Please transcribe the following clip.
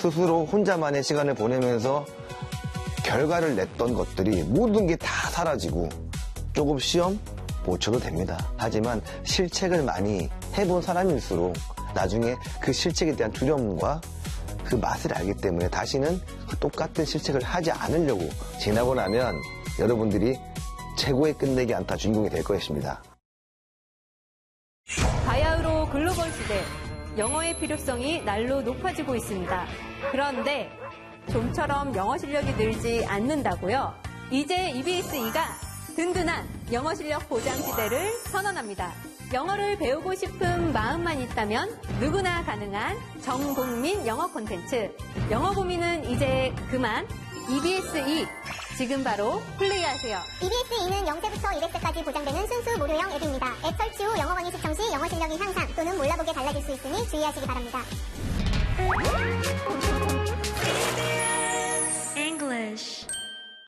스스로 혼자만의 시간을 보내면서 결과를 냈던 것들이 모든 게 다 사라지고 조금 시험 못 쳐도 됩니다. 하지만 실책을 많이 해본 사람일수록 나중에 그 실책에 대한 두려움과 그 맛을 알기 때문에 다시는 그 똑같은 실책을 하지 않으려고 지나고 나면 여러분들이 최고의 끝내기 안타 주인공이 될 것입니다. 바야흐로 글로벌 시대, 영어의 필요성이 날로 높아지고 있습니다. 그런데 좀처럼 영어 실력이 늘지 않는다고요? 이제 EBS-E가 든든한 영어 실력 보장 시대를 선언합니다. 영어를 배우고 싶은 마음만 있다면 누구나 가능한 전국민 영어 콘텐츠. 영어 고민은 이제 그만. EBS-E 지금 바로 플레이하세요. EBS-E는 0세부터 1학년까지 보장되는 순수 무료형 앱입니다. 앱 설치 후 영어 강의 시청 시 영어 실력이 향상 또는 몰라보게 달라질 수 있으니 주의하시기 바랍니다.